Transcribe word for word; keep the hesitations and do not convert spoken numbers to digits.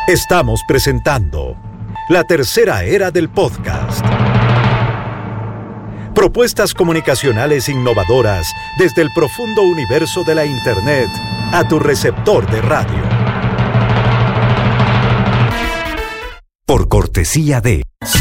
Estamos presentando la tercera era del podcast. Propuestas comunicacionales innovadoras desde el profundo universo de la Internet a tu receptor de radio. Por cortesía de